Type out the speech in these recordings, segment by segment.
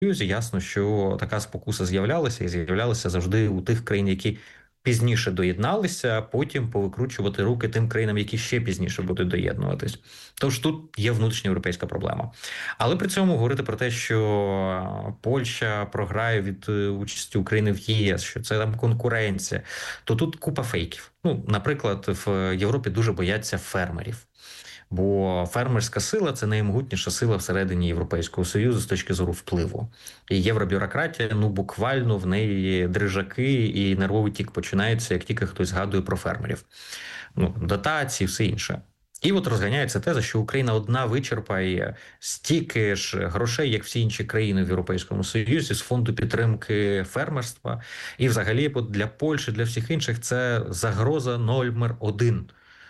Союзі, ясно, що така спокуса з'являлася і з'являлася завжди у тих країн, які пізніше доєдналися, а потім повикручувати руки тим країнам, які ще пізніше будуть доєднуватись. Тож тут є внутрішньоєвропейська проблема. Але при цьому говорити про те, що Польща програє від участі України в ЄС, що це там конкуренція, то тут купа фейків. Ну, наприклад, в Європі дуже бояться фермерів. Бо фермерська сила це наймогутніша сила всередині Європейського Союзу з точки зору впливу. І євробюрократія, ну буквально в неї дрижаки і нервовий тік починається, як тільки хтось згадує про фермерів. Ну, дотації, все інше. І от розганяється теза, що Україна одна вичерпає стільки ж грошей, як всі інші країни в Європейському Союзі, з фонду підтримки фермерства. І взагалі для Польщі, для всіх інших це загроза номер один.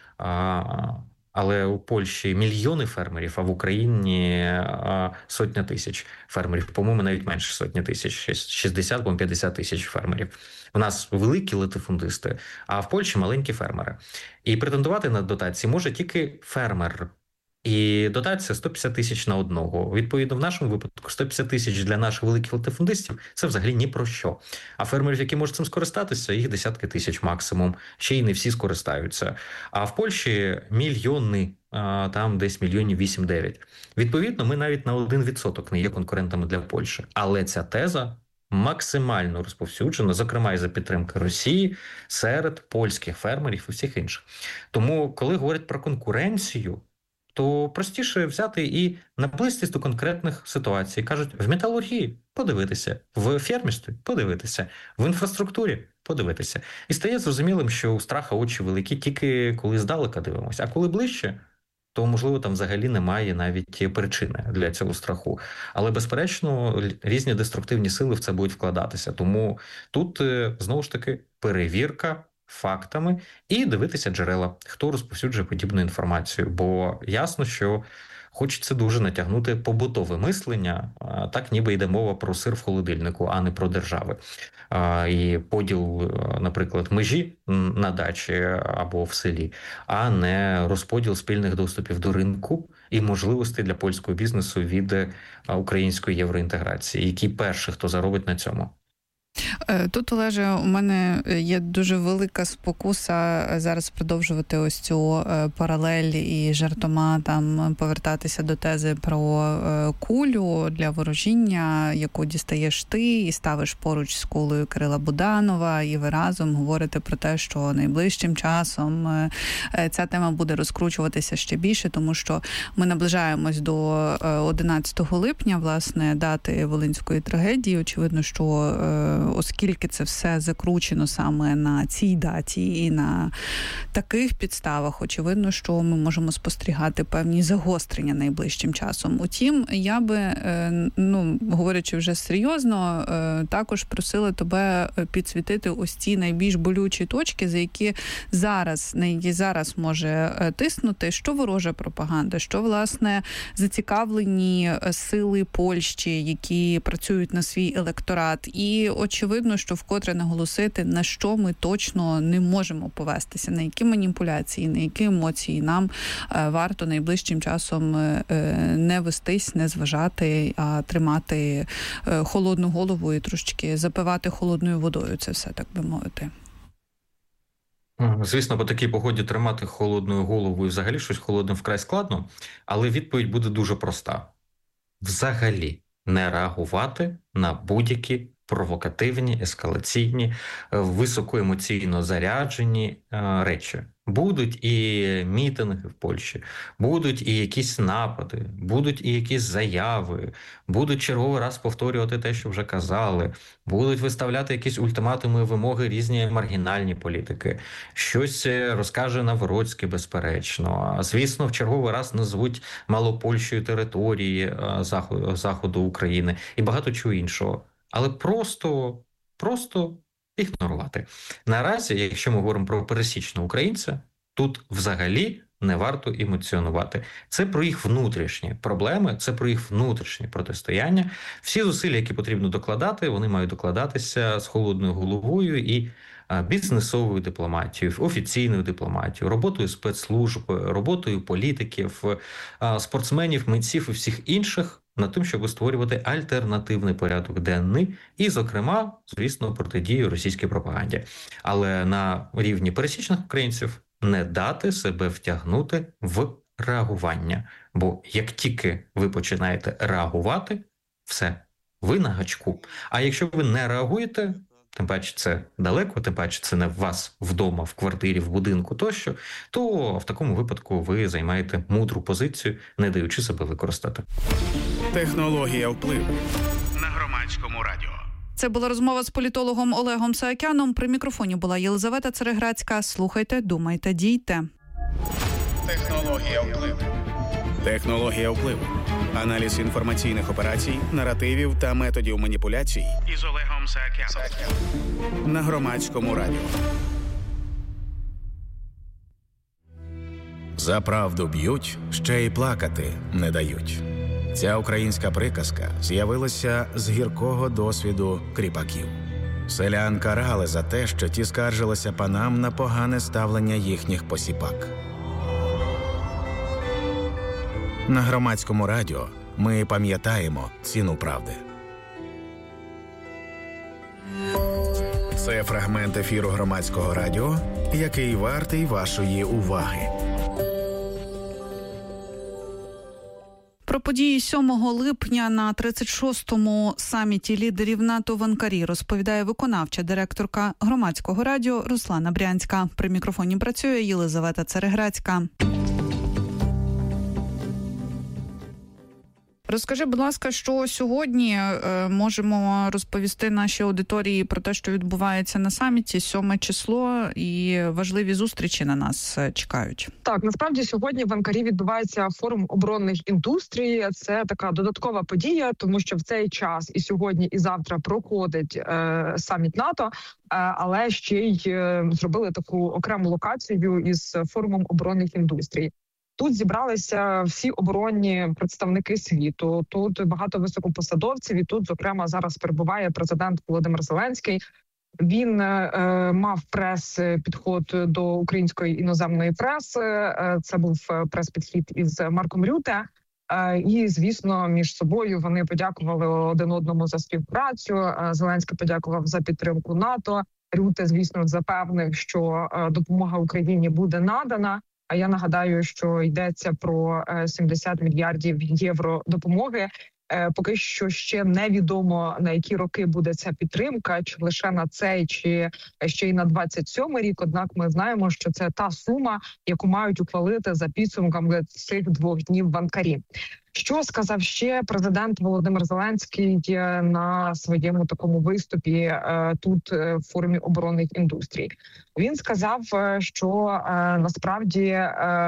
Але у Польщі мільйони фермерів, а в Україні сотня тисяч фермерів. По-моєму, навіть менше сотні тисяч, 60 50 тисяч фермерів. У нас великі латифундисти, а в Польщі маленькі фермери. І претендувати на дотації може тільки фермер. І дотація 150 тисяч на одного. Відповідно, в нашому випадку 150 тисяч для наших великих латифундистів – це взагалі ні про що. А фермерів, які можуть цим скористатися, їх десятки тисяч максимум. Ще й не всі скористаються. А в Польщі мільйони, там десь мільйонів 8-9. Відповідно, ми навіть на 1% не є конкурентами для Польщі. Але ця теза максимально розповсюджена, зокрема і за підтримки Росії, серед польських фермерів і всіх інших. Тому, коли говорять про конкуренцію, то простіше взяти і наблизитись до конкретних ситуацій. Кажуть, в металургії – подивитися, в фермерстві – подивитися, в інфраструктурі – подивитися. І стає зрозумілим, що у страха очі великі тільки коли здалека дивимося, а коли ближче, то, можливо, там взагалі немає навіть причини для цього страху. Але, безперечно, різні деструктивні сили в це будуть вкладатися. Тому тут, знову ж таки, перевірка фактами і дивитися джерела, хто розповсюджує подібну інформацію. Бо ясно, що хочеться дуже натягнути побутове мислення, так ніби йде мова про сир в холодильнику, а не про держави. І поділ, наприклад, межі на дачі або в селі, а не розподіл спільних доступів до ринку і можливостей для польського бізнесу від української євроінтеграції. Які перші, хто заробить на цьому? Тут, Олеже, у мене є дуже велика спокуса зараз продовжувати ось цю паралель і жартома там повертатися до тези про кулю для ворожіння, яку дістаєш ти і ставиш поруч з кулею Кирила Буданова, і ви разом говорите про те, що найближчим часом ця тема буде розкручуватися ще більше, тому що ми наближаємось до 11 липня, власне, дати Волинської трагедії. Очевидно, що оскільки це все закручено саме на цій даті і на таких підставах, очевидно, що ми можемо спостерігати певні загострення найближчим часом. Утім, я би, говорячи вже серйозно, також просила тебе підсвітити ось ці найбільш болючі точки, на які зараз може тиснути, що ворожа пропаганда, що, власне, зацікавлені сили Польщі, які працюють на свій електорат. І очевидно, що вкотре наголосити, на що ми точно не можемо повестися, на які маніпуляції, на які емоції нам варто найближчим часом не вестись, не зважати, а тримати холодну голову і трошки запивати холодною водою це все, так би мовити. Звісно, по такій погоді тримати холодною головою взагалі щось холодним вкрай складно, але відповідь буде дуже проста. Взагалі не реагувати на будь-які провокативні, ескалаційні, високоемоційно заряджені речі. Будуть і мітинги в Польщі, будуть і якісь напади, будуть і якісь заяви, будуть черговий раз повторювати те, що вже казали, будуть виставляти якісь ультиматуми, вимоги різні маргінальні політики. Щось розкаже Навроцький, безперечно. Звісно, в черговий раз назвуть Малопольщею території заходу України і багато чого іншого. Але просто ігнорувати. Наразі, якщо ми говоримо про пересічного українця, тут взагалі не варто емоціонувати. Це про їх внутрішні проблеми, це про їх внутрішні протистояння. Всі зусилля, які потрібно докладати, вони мають докладатися з холодною головою і бізнесовою дипломатією, офіційною дипломатією, роботою спецслужб, роботою політиків, спортсменів, митців і всіх інших над тим, щоб створювати альтернативний порядок денний і, зокрема, звісно, протидію російській пропаганді. Але на рівні пересічних українців не дати себе втягнути в реагування. Бо як тільки ви починаєте реагувати, все, ви на гачку. А якщо ви не реагуєте, тим паче це далеко, тим паче це не в вас вдома, в квартирі, в будинку тощо, то в такому випадку ви займаєте мудру позицію, не даючи себе використати. Технологія впливу на Громадському радіо. Це була розмова з політологом Олегом Саакяном. При мікрофоні була Єлизавета Цереграцька. Слухайте, думайте, дійте. Технологія впливу. Технологія впливу. Аналіз інформаційних операцій, наративів та методів маніпуляцій із Олегом Саакяном на Громадському радіо. За правду б'ють, ще й плакати не дають. Ця українська приказка з'явилася з гіркого досвіду кріпаків. Селян карали за те, що ті скаржилися панам на погане ставлення їхніх посіпак. На Громадському радіо ми пам'ятаємо ціну правди. Це фрагмент ефіру Громадського радіо, який вартий вашої уваги. Про події 7 липня на 36-му саміті лідерів НАТО в Анкарі розповідає виконавча директорка Громадського радіо Руслана Брянська. При мікрофоні працює Єлизавета Цереграцька. Розкажи, будь ласка, що сьогодні можемо розповісти нашій аудиторії про те, що відбувається на саміті, 7 число, і важливі зустрічі на нас чекають. Так, насправді сьогодні в Анкарі відбувається форум оборонних індустрій. Це така додаткова подія, тому що в цей час і сьогодні, і завтра проходить саміт НАТО, але ще й зробили таку окрему локацію із форумом оборонних індустрій. Тут зібралися всі оборонні представники світу, тут багато високопосадовців, і тут, зокрема, зараз перебуває президент Володимир Зеленський. Він мав прес-підход до української іноземної преси, це був прес-підхід із Марком Рюте. І, звісно, між собою вони подякували один одному за співпрацю. Зеленський подякував за підтримку НАТО. Рюте, звісно, запевнив, що допомога Україні буде надана. А я нагадаю, що йдеться про 70 мільярдів євро допомоги. Поки що ще невідомо, на які роки буде ця підтримка, чи лише на цей, чи ще й на 27-й рік. Однак ми знаємо, що це та сума, яку мають ухвалити за підсумками цих 2 днів в Анкарі. Що сказав ще президент Володимир Зеленський на своєму такому виступі тут в форумі оборонних індустрій? Він сказав, що насправді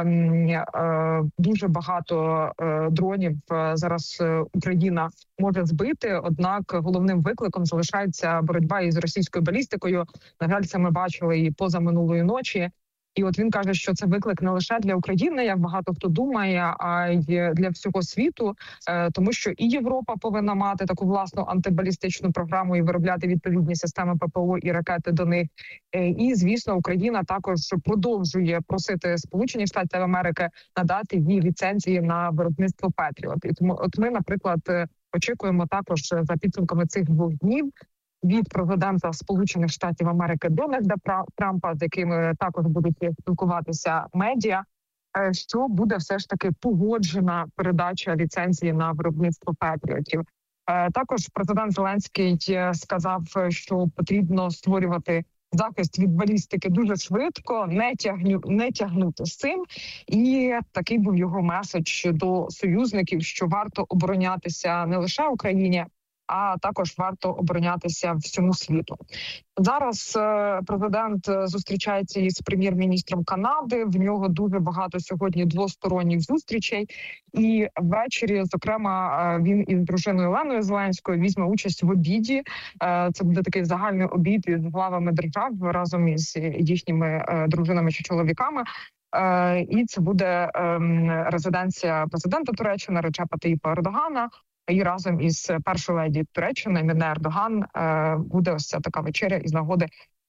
дуже багато дронів зараз Україна може збити, однак головним викликом залишається боротьба із російською балістикою. На жаль, це ми бачили і позаминулої ночі. І от він каже, що це виклик не лише для України, як багато хто думає, а й для всього світу, тому що і Європа повинна мати таку власну антибалістичну програму і виробляти відповідні системи ППО і ракети до них. І, звісно, Україна також продовжує просити Сполучені Штати Америки надати їй ліцензії на виробництво Петріот. І тому, от ми, наприклад, очікуємо також за підсумками цих 2 днів від президента Сполучених Штатів Америки Дональда Трампа, з якими також будуть спілкуватися медіа, що буде все ж таки погоджена передача ліцензії на виробництво Петріотів. Також президент Зеленський сказав, що потрібно створювати захист від балістики дуже швидко, не тягнути з цим. І такий був його меседж до союзників, що варто оборонятися не лише Україні, а також варто оборонятися всьому світу. Зараз президент зустрічається із прем'єр-міністром Канади. В нього дуже багато сьогодні двосторонніх зустрічей. І ввечері, зокрема, він із дружиною Оленою Зеленською візьме участь в обіді. Це буде такий загальний обід із главами держав разом із їхніми дружинами чи чоловіками. І це буде резиденція президента Туреччини Реджепа Таїпа Ердогана. І разом із першою леді Туреччини Еміне Ердоган буде ось ця така вечеря із нагоди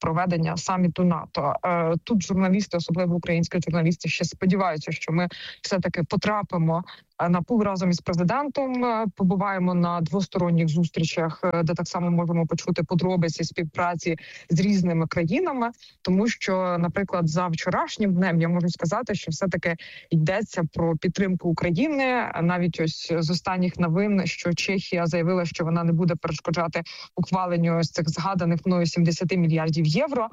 проведення саміту НАТО. Тут журналісти, особливо українські журналісти, ще сподіваються, що ми все-таки потрапимо на пул разом із президентом. Побуваємо на двосторонніх зустрічах, де так само можемо почути подробиці співпраці з різними країнами. Тому що, наприклад, за вчорашнім днем я можу сказати, що все-таки йдеться про підтримку України. Навіть ось з останніх новин, що Чехія заявила, що вона не буде перешкоджати ухваленню ось цих згаданих мною 70 мільярдів євро.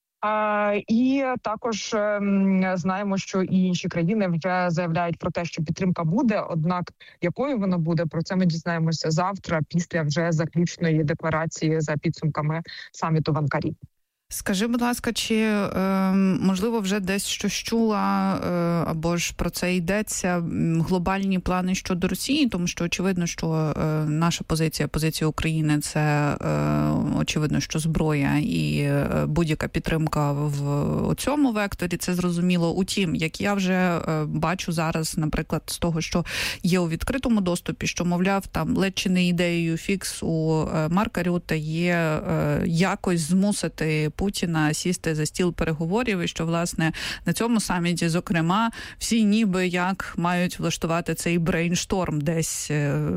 І також знаємо, що і інші країни вже заявляють про те, що підтримка буде. Однак якою вона буде, про це ми дізнаємося завтра, після вже заключної декларації за підсумками саміту в Анкарі. Скажи, будь ласка, чи можливо вже десь щось чула, або ж про це йдеться, глобальні плани щодо Росії? Тому що очевидно, що наша позиція України – це очевидно, що зброя і будь-яка підтримка в цьому векторі, це зрозуміло. Утім, як я вже бачу зараз, наприклад, з того, що є у відкритому доступі, що, мовляв, там ледь чи не ідеєю фікс у Марка Рютте є якось змусити Путіна сісти за стіл переговорів, і що, власне, на цьому саміті, зокрема, всі ніби як мають влаштувати цей брейншторм десь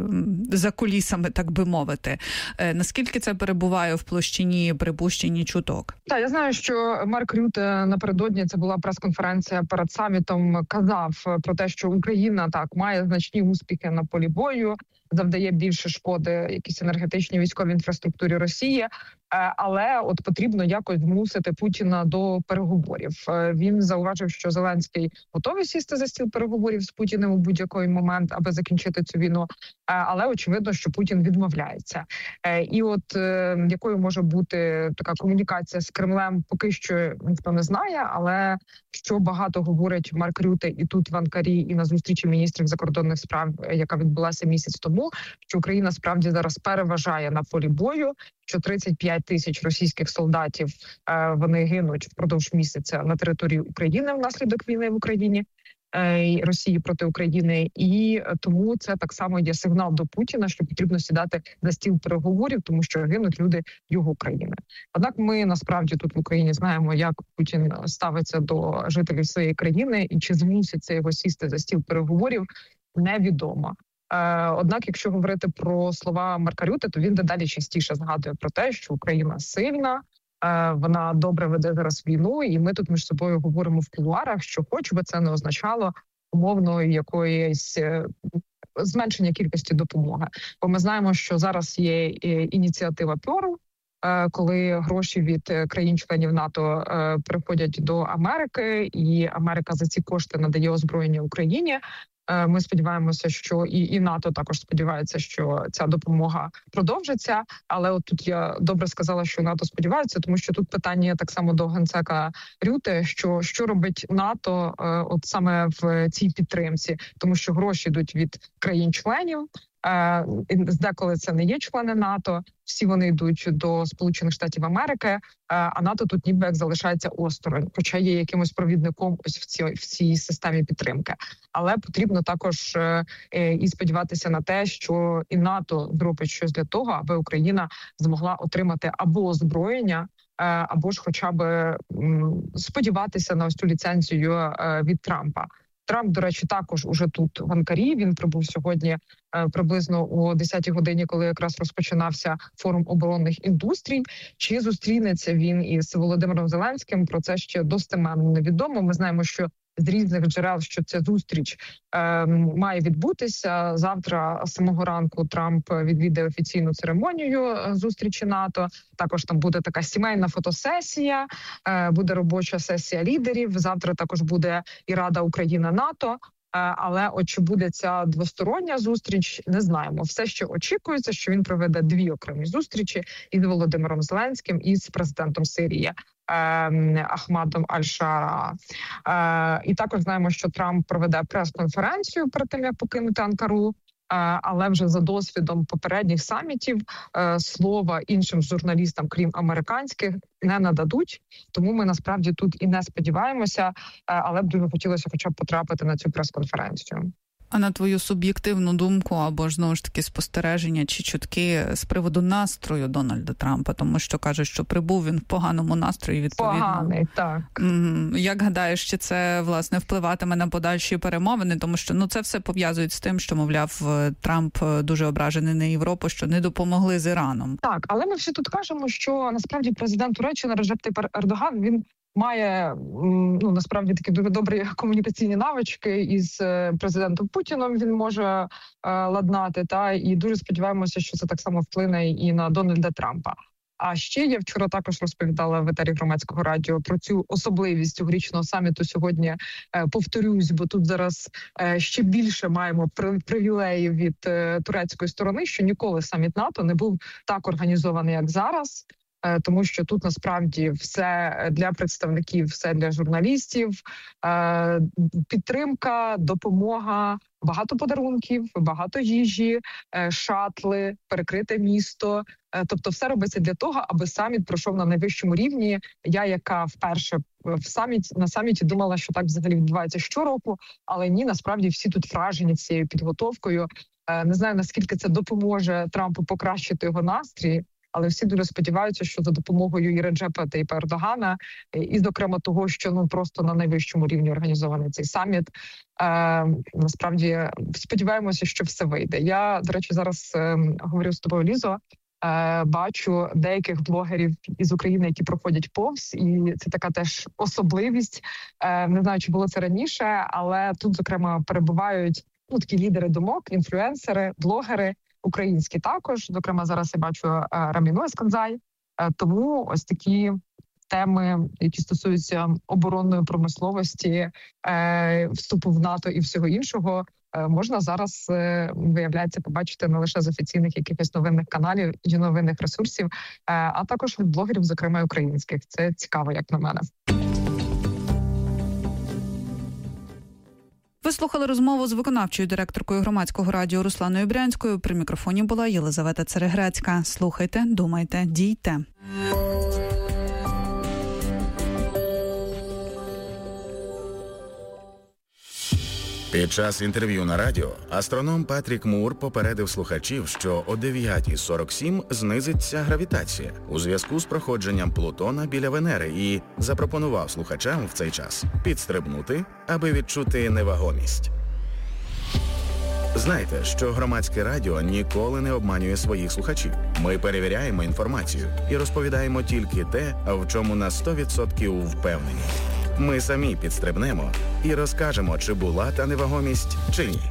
за кулісами, так би мовити. Наскільки це перебуває в площині припущені чуток? Так, я знаю, що Марк Рютте напередодні, це була прес-конференція перед самітом, казав про те, що Україна так має значні успіхи на полі бою, завдає більше шкоди якійсь енергетичній військовій інфраструктурі Росії, але от потрібно якось змусити Путіна до переговорів. Він зауважив, що Зеленський готовий сісти за стіл переговорів з Путіним у будь-який момент, аби закінчити цю війну, але очевидно, що Путін відмовляється. І от якою може бути така комунікація з Кремлем, поки що ніхто не знає, але що багато говорить Марк Рютте і тут в Анкарі, і на зустрічі міністрів закордонних справ, яка відбулася місяць тому, що Україна справді зараз переважає на полі бою, що 35 тисяч російських солдатів вони гинуть впродовж місяця на території України внаслідок війни в Україні, Росії проти України, і тому це так само є сигнал до Путіна, що потрібно сідати за стіл переговорів, тому що гинуть люди його країни. Однак ми насправді тут в Україні знаємо, як Путін ставиться до жителів своєї країни, і чи змуситься його сісти за стіл переговорів, невідомо. Однак, якщо говорити про слова Марка Рютте, то він дедалі частіше згадує про те, що Україна сильна, вона добре веде зараз війну, і ми тут між собою говоримо в кулуарах, що хоч би це не означало умовно якоїсь зменшення кількості допомоги. Бо ми знаємо, що зараз є ініціатива Пьорл, коли гроші від країн-членів НАТО приходять до Америки, і Америка за ці кошти надає озброєння Україні. Ми сподіваємося, що і НАТО також сподівається, що ця допомога продовжиться. Але от тут я добре сказала, що НАТО сподівається, тому що тут питання так само до генсека Рютте, що робить НАТО от саме в цій підтримці, тому що гроші йдуть від країн-членів. Деколи це не є члени НАТО, всі вони йдуть до Сполучених Штатів Америки, а НАТО тут ніби як залишається осторонь, хоча є якимось провідником ось в цій системі підтримки. Але потрібно також і сподіватися на те, що і НАТО зробить щось для того, аби Україна змогла отримати або озброєння, або ж хоча б сподіватися на ось цю ліцензію від Трампа. Трамп, до речі, також уже тут в Анкарі. Він прибув сьогодні приблизно о 10-й годині, коли якраз розпочинався форум оборонних індустрій. Чи зустрінеться він із Володимиром Зеленським? Про це ще достеменно невідомо. Ми знаємо, що з різних джерел, що ця зустріч має відбутися. Завтра з самого ранку Трамп відвідає офіційну церемонію зустрічі НАТО. Також там буде така сімейна фотосесія, буде робоча сесія лідерів. Завтра також буде і Рада Україна-НАТО. Але от чи буде ця двостороння зустріч, не знаємо. Все ще очікується, що він проведе дві окремі зустрічі із Володимиром Зеленським і з президентом Сирії Ахмадом Аль-Шара. І також знаємо, що Трамп проведе прес-конференцію перед тим, як покинути Анкару. Але вже за досвідом попередніх самітів слова іншим журналістам, крім американських, не нададуть. Тому ми насправді тут і не сподіваємося, але б дуже хотілося хоча б потрапити на цю прес-конференцію. А на твою суб'єктивну думку, або ж, знову ж таки, спостереження чи чутки з приводу настрою Дональда Трампа, тому що кажуть, що прибув він в поганому настрої, відповідно. Поганий, так. Як гадаєш, чи це, власне, впливатиме на подальші перемовини? Тому що, це все пов'язують з тим, що, мовляв, Трамп дуже ображений на Європу, що не допомогли з Іраном. Так, але ми всі тут кажемо, що насправді президент Туреччини Реджеп Тайип Ердоган, він має насправді такі дуже добрі комунікаційні навички із президентом Путіном. Він може ладнати, і дуже сподіваємося, що це так само вплине і на Дональда Трампа. А ще я вчора також розповідала в етері Громадського радіо про цю особливість цьогорічного саміту. Сьогодні повторюсь, бо тут зараз ще більше маємо привілеїв від турецької сторони, що ніколи саміт НАТО не був так організований, як зараз. Тому що тут насправді все для представників, все для журналістів, підтримка, допомога, багато подарунків, багато їжі, шатли, перекрите місто. Тобто все робиться для того, аби саміт пройшов на найвищому рівні. Я, яка вперше на саміті думала, що так взагалі відбувається щороку, але ні, насправді всі тут вражені цією підготовкою. Не знаю, наскільки це допоможе Трампу покращити його настрій, але всі дуже сподіваються, що за допомогою і Реджепа Тайипа Ердогана, і, зокрема, того, що просто на найвищому рівні організований цей саміт, насправді сподіваємося, що все вийде. Я, до речі, зараз говорю з тобою, Лізо, бачу деяких блогерів із України, які проходять повз, і це така теж особливість. Не знаю, чи було це раніше, але тут, зокрема, перебувають такі лідери думок, інфлюенсери, блогери, українські також. Зокрема, зараз я бачу Раміну Ескандзай. Тому ось такі теми, які стосуються оборонної промисловості, вступу в НАТО і всього іншого, можна зараз, виявляється, побачити не лише з офіційних якихось новинних каналів і новинних ресурсів, а також від блогерів, зокрема українських. Це цікаво, як на мене. Ви слухали розмову з виконавчою директоркою Громадського радіо Русланою Брянською. При мікрофоні була Єлизавета Церегрецька. Слухайте, думайте, дійте. Під час інтерв'ю на радіо астроном Патрік Мур попередив слухачів, що о 9:47 знизиться гравітація у зв'язку з проходженням Плутона біля Венери і запропонував слухачам в цей час підстрибнути, аби відчути невагомість. Знайте, що Громадське радіо ніколи не обманює своїх слухачів. Ми перевіряємо інформацію і розповідаємо тільки те, в чому на 100% впевнені. Ми самі підстрибнемо і розкажемо, чи була та невагомість, чи ні.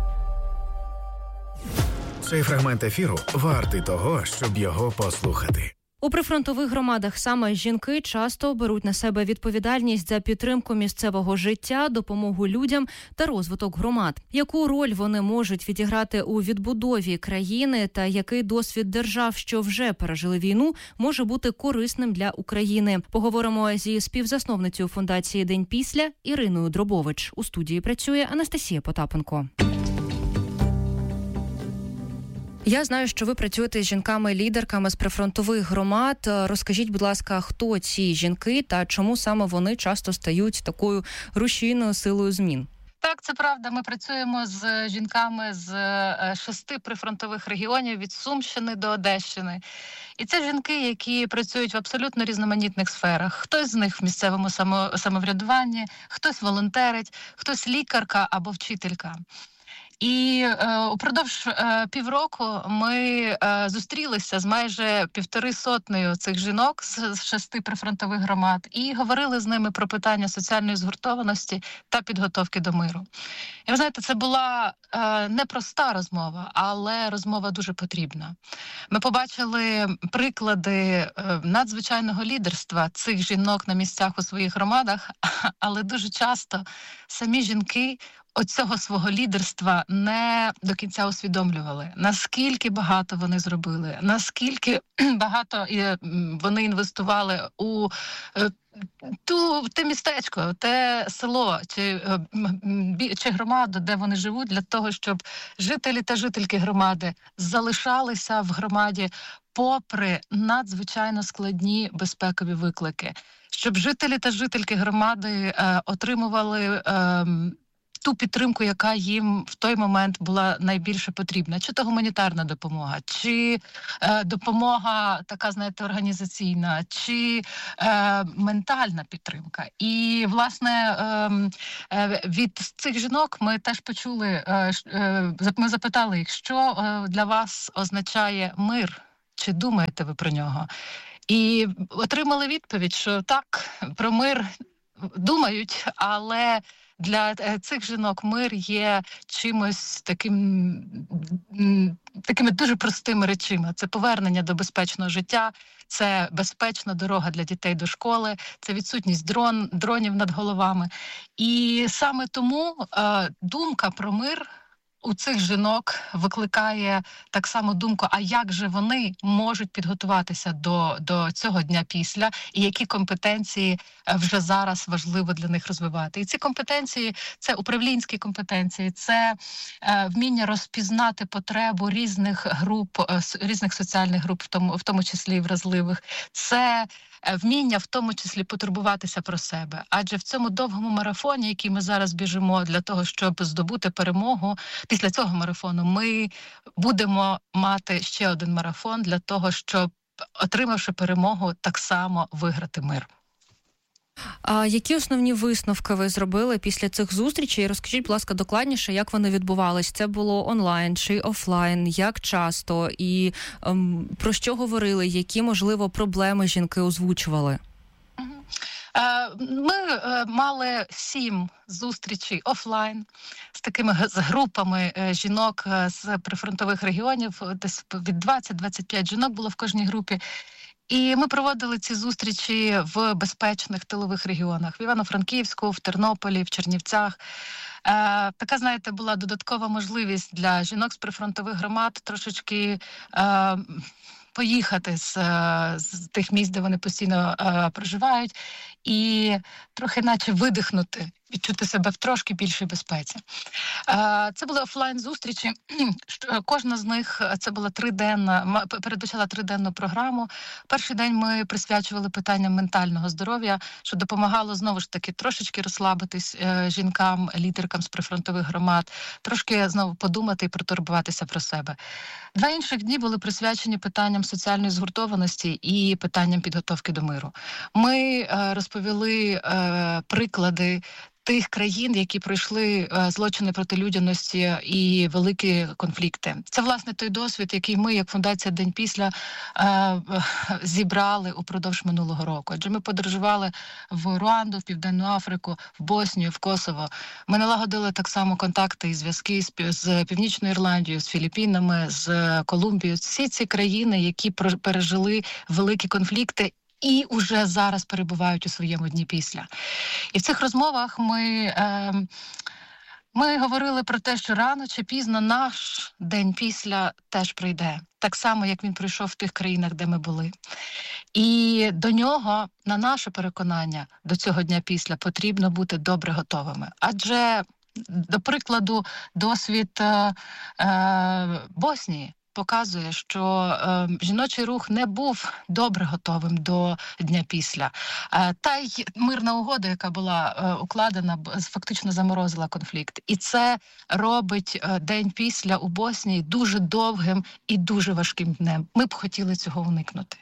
Цей фрагмент ефіру вартий того, щоб його послухати. У прифронтових громадах саме жінки часто беруть на себе відповідальність за підтримку місцевого життя, допомогу людям та розвиток громад. Яку роль вони можуть відіграти у відбудові країни та який досвід держав, що вже пережили війну, може бути корисним для України? Поговоримо зі співзасновницею фундації «День після» Іриною Дробович. У студії працює Анастасія Потапенко. Я знаю, що ви працюєте з жінками-лідерками з прифронтових громад. Розкажіть, будь ласка, хто ці жінки та чому саме вони часто стають такою рушійною силою змін? Так, це правда. Ми працюємо з жінками з 6 прифронтових регіонів від Сумщини до Одещини. І це жінки, які працюють в абсолютно різноманітних сферах. Хтось з них в місцевому самоврядуванні, хтось волонтерить, хтось лікарка або вчителька. І упродовж півроку ми зустрілися з майже 150 цих жінок з 6 прифронтових громад і говорили з ними про питання соціальної згуртованості та підготовки до миру. І ви знаєте, це була непроста розмова, але розмова дуже потрібна. Ми побачили приклади надзвичайного лідерства цих жінок на місцях у своїх громадах, але дуже часто самі жінки оцього свого лідерства не до кінця усвідомлювали, наскільки багато вони зробили, наскільки багато вони інвестували у те містечко, те село чи громаду, де вони живуть, для того, щоб жителі та жительки громади залишалися в громаді попри надзвичайно складні безпекові виклики, щоб жителі та жительки громади отримували ту підтримку, яка їм в той момент була найбільше потрібна. Чи то гуманітарна допомога, чи допомога така, знаєте, організаційна, чи ментальна підтримка. І, власне, від цих жінок ми теж почули, ми запитали їх, що для вас означає мир, чи думаєте ви про нього? І отримали відповідь, що так, про мир думають, але для цих жінок мир є чимось такими дуже простими речами. Це повернення до безпечного життя, це безпечна дорога для дітей до школи, це відсутність дронів над головами. І саме тому думка про мир у цих жінок викликає так само думку, а як же вони можуть підготуватися до цього дня після, і які компетенції вже зараз важливо для них розвивати. І ці компетенції – це управлінські компетенції, це вміння розпізнати потребу різних груп, різних соціальних груп, в тому числі і вразливих, це вміння в тому числі потурбуватися про себе. Адже в цьому довгому марафоні, який ми зараз біжимо для того, щоб здобути перемогу, після цього марафону ми будемо мати ще один марафон для того, щоб, отримавши перемогу, так само виграти мир. А які основні висновки ви зробили після цих зустрічей? Розкажіть, будь ласка, докладніше, як вони відбувались? Це було онлайн чи офлайн? Як часто? І про що говорили? Які, можливо, проблеми жінки озвучували? Ми мали 7 зустрічей офлайн з такими групами жінок з прифронтових регіонів. Десь від 20-25 жінок було в кожній групі. І ми проводили ці зустрічі в безпечних тилових регіонах. В Івано-Франківську, в Тернополі, в Чернівцях. Така, знаєте, була додаткова можливість для жінок з прифронтових громад трошечки поїхати з тих місць, де вони постійно проживають, і трохи наче видихнути, відчути себе в трошки більшій безпеці. Це були офлайн-зустрічі. Кожна з них це була передбачала 3-денну програму. Перший день ми присвячували питанням ментального здоров'я, що допомагало, знову ж таки, трошечки розслабитись жінкам, лідеркам з прифронтових громад, трошки знову подумати і протурбуватися про себе. 2 інших дні були присвячені питанням соціальної згуртованості і питанням підготовки до миру. Ми розповіли приклади тих країн, які пройшли злочини проти людяності і великі конфлікти. Це, власне, той досвід, який ми, як Фундація День після, зібрали упродовж минулого року. Адже ми подорожували в Руанду, в Південну Африку, в Боснію, в Косово. Ми налагодили так само контакти і зв'язки з Північною Ірландією, з Філіппінами, з Колумбією. Всі ці країни, які пережили великі конфлікти, і уже зараз перебувають у своєму дні після. І в цих розмовах ми говорили про те, що рано чи пізно наш день після теж прийде. Так само, як він прийшов в тих країнах, де ми були. І до нього, на наше переконання, до цього дня після потрібно бути добре готовими. Адже, до прикладу, досвід Боснії показує, що жіночий рух не був добре готовим до дня після. Та й мирна угода, яка була укладена, фактично заморозила конфлікт. І це робить день після у Боснії дуже довгим і дуже важким днем. Ми б хотіли цього уникнути.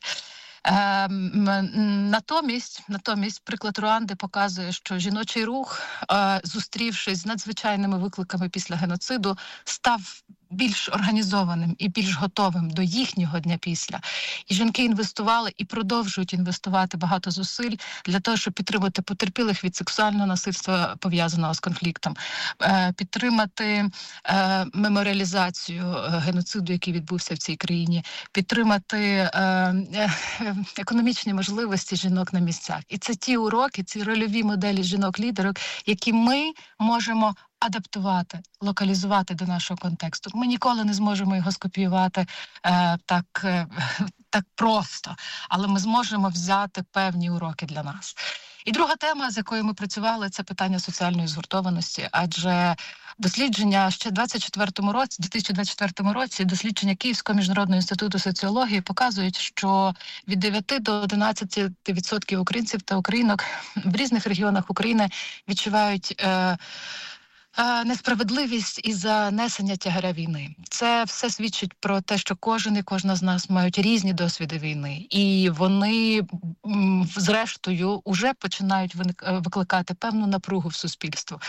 Натомість приклад Руанди показує, що жіночий рух, зустрівшись з надзвичайними викликами після геноциду, став більш організованим і більш готовим до їхнього дня після. І жінки інвестували і продовжують інвестувати багато зусиль для того, щоб підтримати потерпілих від сексуального насильства, пов'язаного з конфліктом, підтримати меморіалізацію геноциду, який відбувся в цій країні, підтримати економічні можливості жінок на місцях. І це ті уроки, ці рольові моделі жінок-лідерок, які ми можемо адаптувати, локалізувати до нашого контексту. Ми ніколи не зможемо його скопіювати так просто, але ми зможемо взяти певні уроки для нас. І друга тема, з якою ми працювали, це питання соціальної згуртованості, адже дослідження ще в 2024 році, дослідження Київського міжнародного інституту соціології показують, що від 9 до 11% українців та українок в різних регіонах України відчувають несправедливість і занесення тягаря війни. Це все свідчить про те, що кожен і кожна з нас мають різні досвіди війни. І вони, зрештою, уже починають викликати певну напругу в суспільство.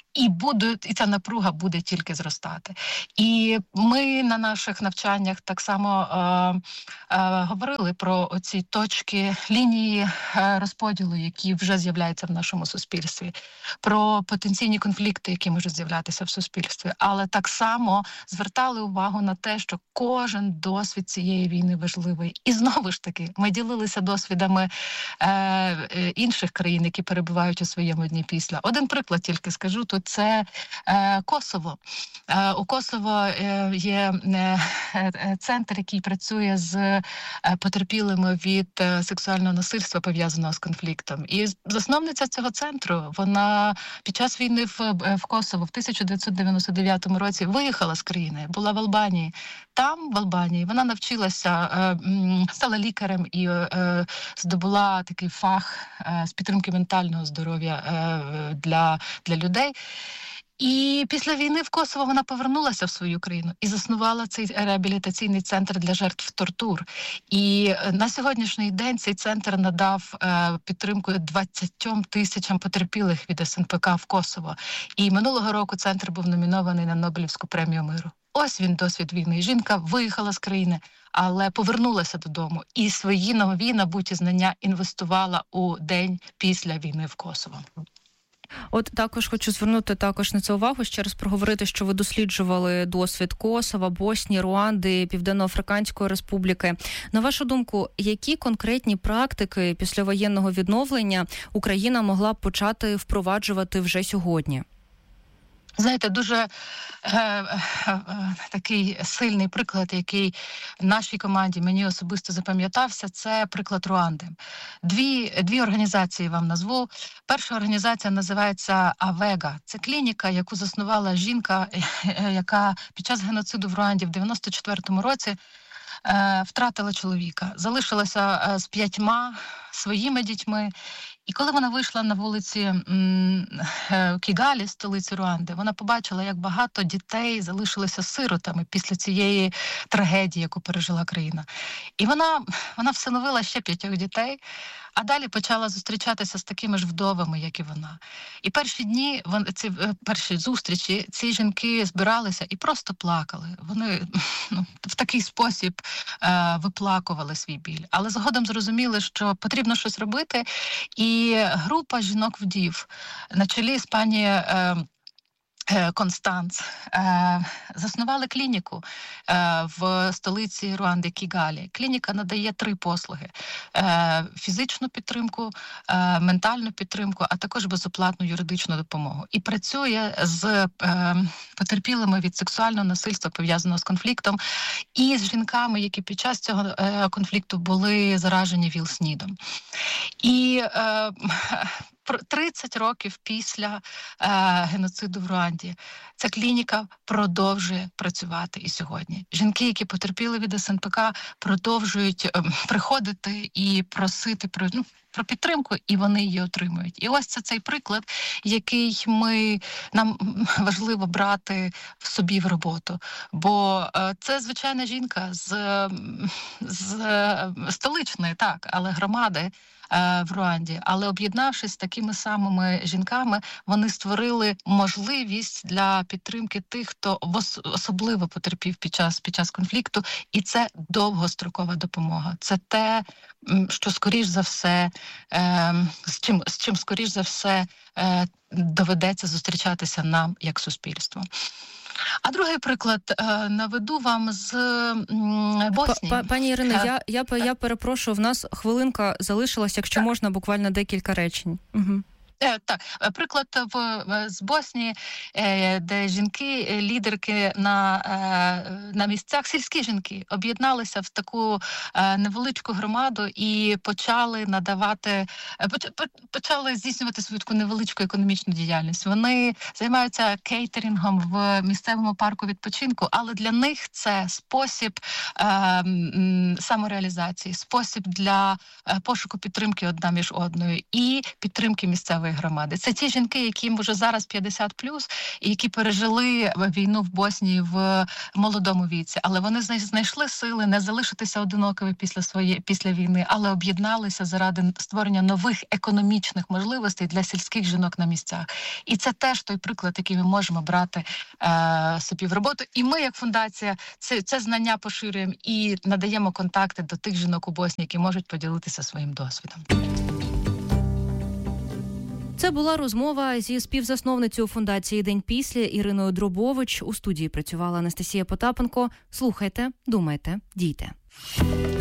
І ця напруга буде тільки зростати. І ми на наших навчаннях так само говорили про оці точки, лінії розподілу, які вже з'являються в нашому суспільстві, про потенційні конфлікти, які можуть з'являтися в суспільстві. Але так само звертали увагу на те, що кожен досвід цієї війни важливий. І знову ж таки, ми ділилися досвідами інших країн, які перебувають у своєму дні після. Один приклад тільки скажу, тут це Косово. У Косово є центр, який працює з потерпілими від сексуального насильства, пов'язаного з конфліктом. І засновниця цього центру, вона під час війни в Косово в 1999 році виїхала з країни, була в Албанії. Там, в Албанії, вона навчилася, стала лікарем і здобула такий фах з підтримки ментального здоров'я для людей. І після війни в Косово вона повернулася в свою країну і заснувала цей реабілітаційний центр для жертв тортур. І на сьогоднішній день цей центр надав підтримку 20 тисячам потерпілих від СНПК в Косово. І минулого року центр був номінований на Нобелівську премію миру. Ось він, досвід війни. Жінка виїхала з країни, але повернулася додому. І свої нові набуті знання інвестувала у день після війни в Косово. От також хочу звернути на це увагу, ще раз проговорити, що ви досліджували досвід Косова, Боснії, Руанди, Південно-Африканської Республіки. На вашу думку, які конкретні практики післявоєнного відновлення Україна могла б почати впроваджувати вже сьогодні? Знаєте, дуже такий сильний приклад, який нашій команді, мені особисто запам'ятався, це приклад Руанди. Дві організації вам назву. Перша організація називається Авега. Це клініка, яку заснувала жінка, яка під час геноциду в Руанді в 94-му році втратила чоловіка. Залишилася з 5 своїми дітьми. І коли вона вийшла на вулиці Кігалі, столиці Руанди, вона побачила, як багато дітей залишилися сиротами після цієї трагедії, яку пережила країна. І вона всиновила ще 5 дітей, а далі почала зустрічатися з такими ж вдовами, як і вона. І перші дні, перші зустрічі, ці жінки збиралися і просто плакали. Вони в такий спосіб виплакували свій біль. Але згодом зрозуміли, що потрібно щось робити. І група жінок-вдів на чолі з пані Констанц заснували клініку в столиці Руанди Кігалі. Клініка надає 3 послуги: фізичну підтримку, ментальну підтримку, а також безоплатну юридичну допомогу. І працює з потерпілими від сексуального насильства, пов'язаного з конфліктом, і з жінками, які під час цього конфлікту були заражені ВІЛ-СНІДом. І 30 років після геноциду в Руанді ця клініка продовжує працювати і сьогодні. Жінки, які потерпіли від СНПК, продовжують приходити і просити про підтримку, і вони її отримують. І ось це цей приклад, який нам важливо брати в собі в роботу. Бо це звичайна жінка з столичної, так, але громади в Руанді. Але об'єднавшись з такими самими жінками, вони створили можливість для підтримки тих, хто особливо потерпів під час конфлікту. І це довгострокова допомога. Це те, що скоріш за все, з чим скоріш за все доведеться зустрічатися нам як суспільству. А другий приклад наведу вам з Боснії. Пані Ірино, я перепрошую, в нас хвилинка залишилась, якщо можна, буквально декілька речень. Угу. Так, приклад з Боснії, де жінки, лідерки на місцях, сільські жінки, об'єдналися в таку невеличку громаду і почали здійснювати свою таку невеличку економічну діяльність. Вони займаються кейтерингом в місцевому парку відпочинку, але для них це спосіб самореалізації, спосіб для пошуку підтримки одна між одною і підтримки місцевої нової громади. Це ті жінки, яким вже зараз 50+, і які пережили війну в Боснії в молодому віці. Але вони знайшли сили не залишитися одинокими після війни, але об'єдналися заради створення нових економічних можливостей для сільських жінок на місцях. І це теж той приклад, який ми можемо брати собі в роботу. І ми, як фундація, це знання поширюємо і надаємо контакти до тих жінок у Боснії, які можуть поділитися своїм досвідом. Це була розмова зі співзасновницею фундації «День після» Іриною Дробович. У студії працювала Анастасія Потапенко. Слухайте, думайте, дійте.